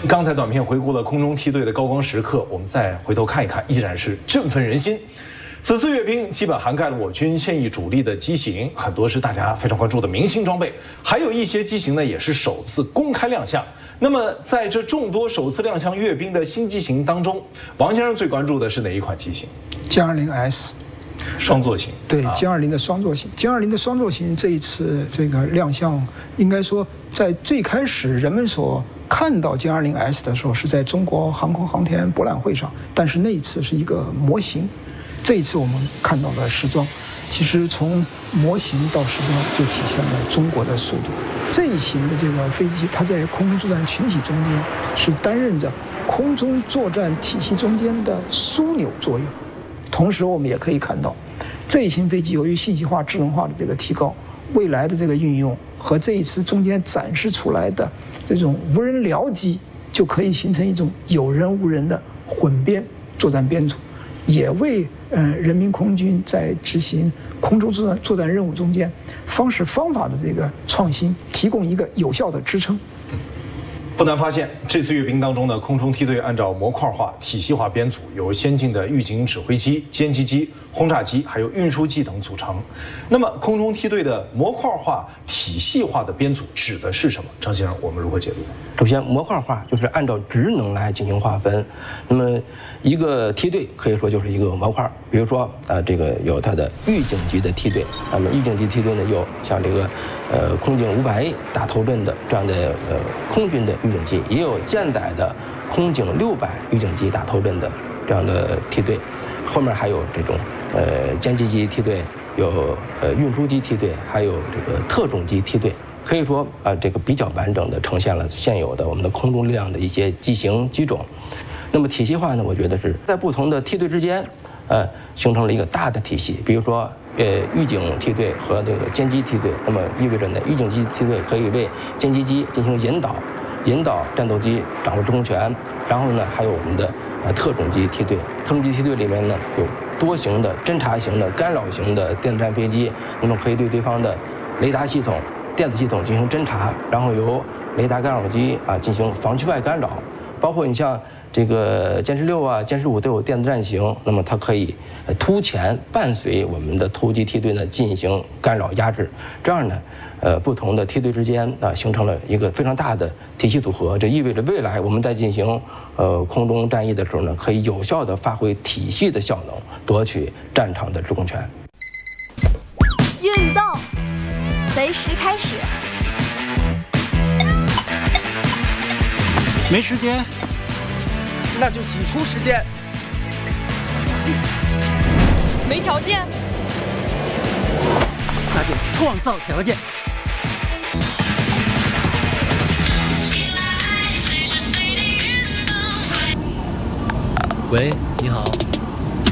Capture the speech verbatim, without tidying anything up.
刚才短片回顾了空中梯队的高光时刻，我们再回头看一看，依然是振奋人心。此次阅兵基本涵盖了我军现役主力的机型，很多是大家非常关注的明星装备，还有一些机型呢也是首次公开亮相。那么在这众多首次亮相阅兵的新机型当中，王先生最关注的是哪一款机型歼二零 S。 双座型， 对歼二零的双座型，歼二零的双座型这一次这个亮相，应该说在最开始人们所看到歼二零 S 的时候，是在中国航空航天博览会上，但是那一次是一个模型，这一次我们看到了实装。其实从模型到实装就体现了中国的速度。这一型的这个飞机，它在空中作战群体中间是担任着空中作战体系中间的枢纽作用。同时，我们也可以看到，这一型飞机由于信息化、智能化的这个提高，未来的这个运用和这一次中间展示出来的这种无人僚机，就可以形成一种有人无人的混编作战编组，也为呃人民空军在执行空中作战作战任务中间方式方法的这个创新提供一个有效的支撑。 不难发现，这次阅兵当中呢，空中梯队按照模块化、体系化编组，由先进的预警指挥机、歼击机、轰炸机，还有运输机等组成。那么，空中梯队的模块化、体系化的编组指的是什么？张先生，我们如何解读？ 首先，模块化就是按照职能来进行划分。那么，一个梯队可以说就是一个模块。比如说，呃，这个有它的预警级的梯队，那么预警级梯队呢，有像这个，呃，空警五百 A 打头阵的这样的呃空军的预警机，也有舰载的空警六百预警机打头阵的这样的梯队，后面还有这种呃歼击机梯队，有呃运输机梯队，还有这个特种机梯队。可以说啊、呃，这个比较完整的呈现了现有的我们的空中力量的一些机型机种。那么体系化呢，我觉得是在不同的梯队之间，呃，形成了一个大的体系。比如说，呃，预警梯队和这个歼击梯队，那么意味着呢，预警机梯队可以为歼击机进行引导，引导战斗机掌握制空权。然后呢，还有我们的呃特种机梯队，特种机梯队里面呢有多型的侦察型的、干扰型的电子战飞机，那么可以对对方的雷达系统、电子系统进行侦察，然后由雷达干扰机啊进行防区外干扰。包括你像这个歼十六啊、歼十五都有电子战型，那么它可以突前伴随我们的突击梯队呢进行干扰压制，这样呢，呃，不同的梯队之间啊形成了一个非常大的体系组合。这意味着未来我们在进行呃空中战役的时候呢，可以有效地发挥体系的效能，夺取战场的制空权。 运动随时开始。 没时间，那就挤出时间。 没条件， 那就创造条件。 喂，你好。